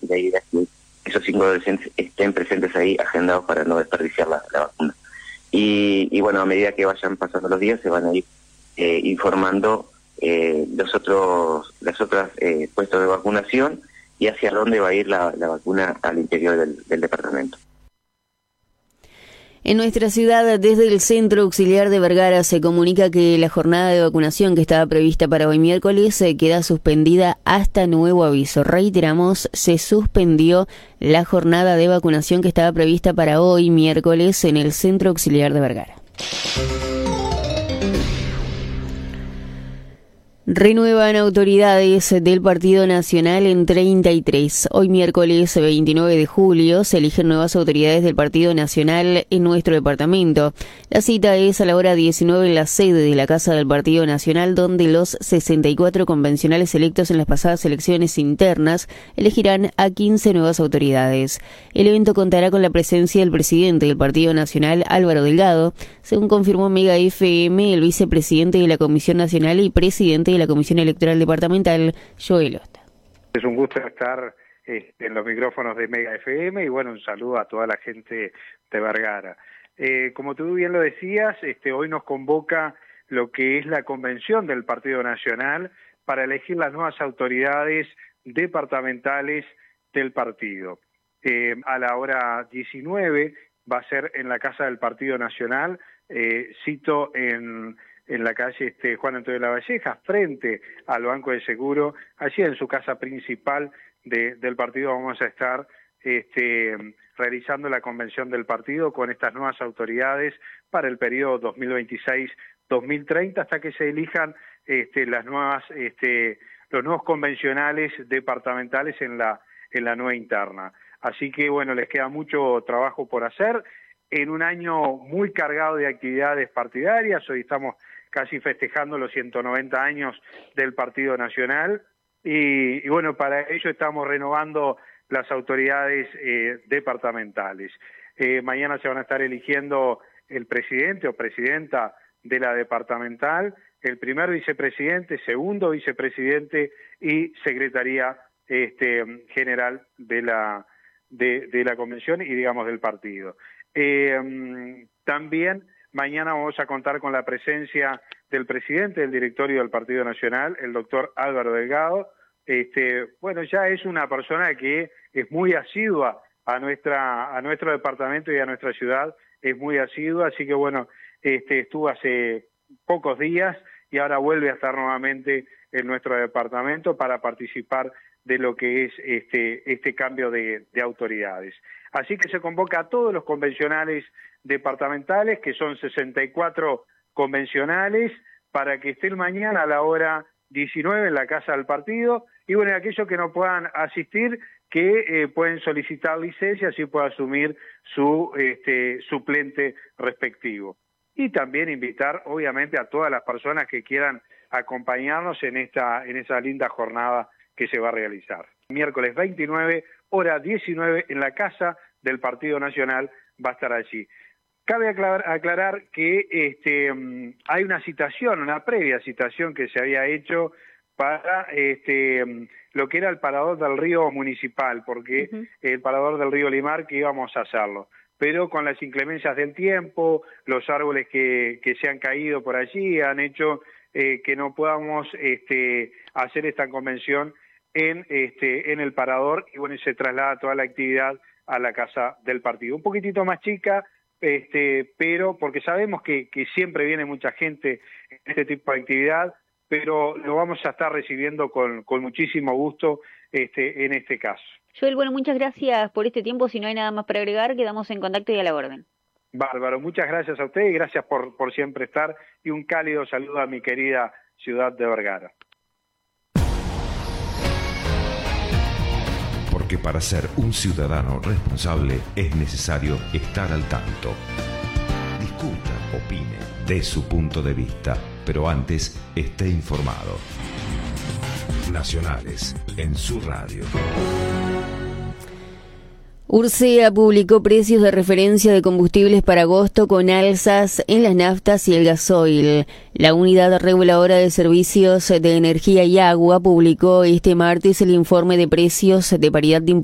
la idea es que esos 5 adolescentes estén presentes ahí, agendados para no desperdiciar la vacuna. Y bueno, a medida que vayan pasando los días se van a ir informando los otros puestos de vacunación y hacia dónde va a ir la vacuna al interior del departamento. En nuestra ciudad, desde el Centro Auxiliar de Vergara, se comunica que la jornada de vacunación que estaba prevista para hoy miércoles queda suspendida hasta nuevo aviso. Reiteramos, se suspendió la jornada de vacunación que estaba prevista para hoy miércoles en el Centro Auxiliar de Vergara. Renuevan autoridades del Partido Nacional en 33. Hoy miércoles 29 de julio se eligen nuevas autoridades del Partido Nacional en nuestro departamento. La cita es a la hora 19 en la sede de la Casa del Partido Nacional, donde los 64 convencionales electos en las pasadas elecciones internas elegirán a 15 nuevas autoridades. El evento contará con la presencia del presidente del Partido Nacional, Álvaro Delgado, según confirmó Mega FM, el vicepresidente de la Comisión Nacional y presidente de la Comisión Electoral Departamental, Joel Osta. Es un gusto estar en los micrófonos de Mega FM y bueno, un saludo a toda la gente de Vergara. Como tú bien lo decías, hoy nos convoca lo que es la convención del Partido Nacional para elegir las nuevas autoridades departamentales del partido. A la hora 19 va a ser en la Casa del Partido Nacional, cito en la calle Juan Antonio de la Valleja, frente al Banco de Seguro. Allí en su casa principal del partido vamos a estar realizando la convención del partido con estas nuevas autoridades para el periodo 2026-2030 hasta que se elijan los nuevos convencionales departamentales en la nueva interna. Así que bueno, les queda mucho trabajo por hacer en un año muy cargado de actividades partidarias. Hoy estamos casi festejando los 190 años del Partido Nacional y bueno, para ello estamos renovando las autoridades departamentales. Mañana se van a estar eligiendo el presidente o presidenta de la departamental, el primer vicepresidente, segundo vicepresidente y secretaría general de la convención y digamos del partido. También mañana vamos a contar con la presencia del presidente del directorio del Partido Nacional, el doctor Álvaro Delgado. Bueno, ya es una persona que es muy asidua a nuestro departamento y a nuestra ciudad, es muy asidua, así que bueno, estuvo hace pocos días y ahora vuelve a estar nuevamente en nuestro departamento para participar de lo que es este cambio de autoridades. Así que se convoca a todos los convencionales departamentales, que son 64 convencionales, para que estén mañana a la hora 19 en la Casa del Partido, y bueno, aquellos que no puedan asistir, que pueden solicitar licencias y pueda asumir su suplente respectivo. Y también invitar, obviamente, a todas las personas que quieran acompañarnos en esa linda jornada que se va a realizar. Miércoles 29, hora 19, en la Casa del Partido Nacional va a estar allí. Cabe aclarar que hay una citación, una previa citación que se había hecho para lo que era el parador del río municipal, porque el parador del río Limar que íbamos a hacerlo. Pero con las inclemencias del tiempo, los árboles que se han caído por allí han hecho que no podamos hacer esta convención en el parador, y bueno, se traslada toda la actividad a la Casa del Partido. Un poquitito más chica, pero porque sabemos que siempre viene mucha gente en este tipo de actividad, pero lo vamos a estar recibiendo con muchísimo gusto en este caso. Joel, bueno, muchas gracias por este tiempo. Si no hay nada más para agregar, quedamos en contacto y a la orden. Bárbaro, muchas gracias a usted y gracias por siempre estar, y un cálido saludo a mi querida ciudad de Vergara. Porque para ser un ciudadano responsable es necesario estar al tanto. Discuta, opine, dé su punto de vista, pero antes esté informado. Nacionales, en su radio. Ursea publicó precios de referencia de combustibles para agosto con alzas en las naftas y el gasoil. La Unidad Reguladora de Servicios de Energía y Agua publicó este martes el informe de precios de paridad de